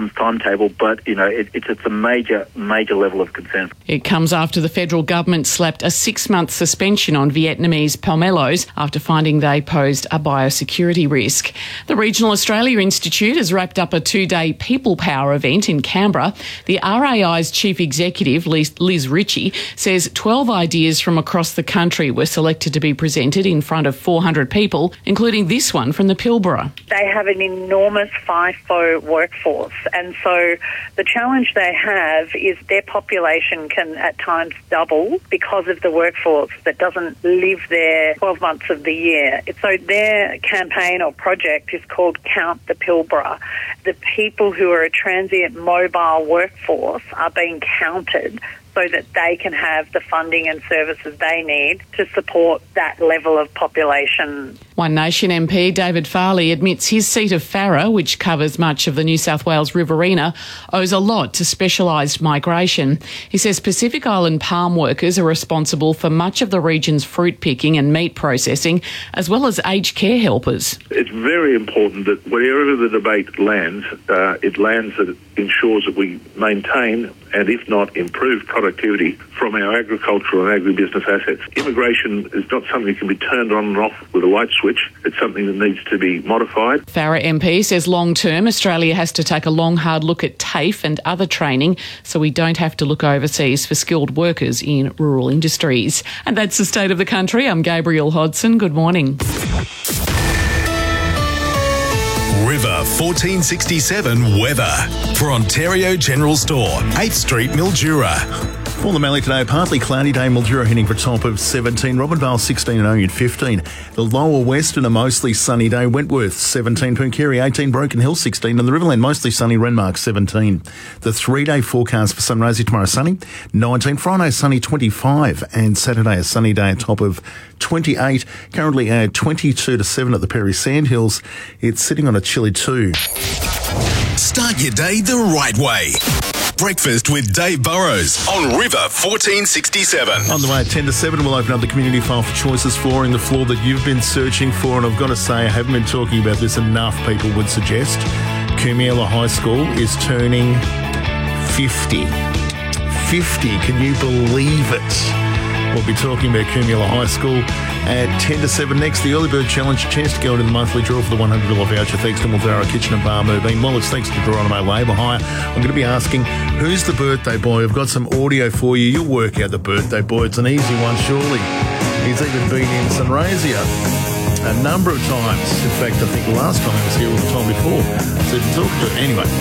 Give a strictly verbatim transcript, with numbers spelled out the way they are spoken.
government's timetable, but, you know, it, it's, it's a major, major level of concern. It comes after the federal government slapped a six-month suspension on Vietnamese pomelos after finding they posed a biosecurity risk. The Regional Australia Institute has wrapped up a two-day People Power event in Canberra. The R A I's chief executive, Liz, Liz Ritchie, says twelve ideas from across the country were selected to be presented in front of four hundred people, including this one from the Pilbara. They have an enormous FIFO workforce, and so the challenge they have is their population can at times double because of the workforce that doesn't live there twelve months of the year. So their campaign or project is called Count the Pilbara. The people who are a transient mobile workforce are being counted so that they can have the funding and services they need to support that level of population. One Nation M P David Farley admits his seat of Farrer, which covers much of the New South Wales Riverina, owes a lot to specialised migration. He says Pacific Island palm workers are responsible for much of the region's fruit picking and meat processing, as well as aged care helpers. It's very important that wherever the debate lands, uh, it lands that it ensures that we maintain and, if not, improve productivity from our agricultural and agribusiness assets. Immigration is not something that can be turned on and off with a light switch. It's something that needs to be modified. Farrer M P says long-term, Australia has to take a long, hard look at TAFE and other training so we don't have to look overseas for skilled workers in rural industries. And that's the state of the country. I'm Gabrielle Hodson. Good morning. River fourteen sixty-seven weather for Ontario General Store, eighth Street, Mildura. For the Mallee today, partly cloudy day, Mildura heading for a top of seventeen, Robinvale sixteen and Onion fifteen. The lower western, a mostly sunny day, Wentworth seventeen, Pooncarie eighteen, Broken Hill sixteen, and the Riverland mostly sunny, Renmark seventeen. The three-day forecast for Sunraysia tomorrow sunny, nineteen, Friday sunny twenty-five, and Saturday a sunny day, a top of twenty-eight. Currently at twenty-two to seven at the Perry Sandhills. It's sitting on a chilly two. Start your day the right way. Breakfast with Dave Burrows on River fourteen sixty-seven. On the way at ten to seven, we'll open up the community file for Choices Flooring, the floor that you've been searching for. And I've got to say, I haven't been talking about this enough, people would suggest. Coomiella High School is turning fifty. fifty, can you believe it? We'll be talking about Coomiella High School at ten to seven next. The Early Bird Challenge, a chance to go into the monthly draw for the one hundred dollars voucher thanks to Mulvera Kitchen and Bar Moving. Well, it's thanks to Geronimo Labour Hire. I'm going to be asking, who's the birthday boy? I've got some audio for you. You'll work out the birthday boy. It's an easy one, surely. He's even been in Sunraysia a number of times. In fact, I think the last time he was here or the time before. So talk to anyway.